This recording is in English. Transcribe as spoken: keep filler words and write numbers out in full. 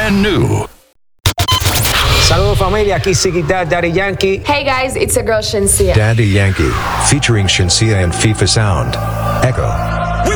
brand new. Saludos familia, aquí Siggy Daddy Yankee. Hey guys, it's a girl Shensia. Daddy Yankee, featuring Shensia and FIFA Sound. Echo. We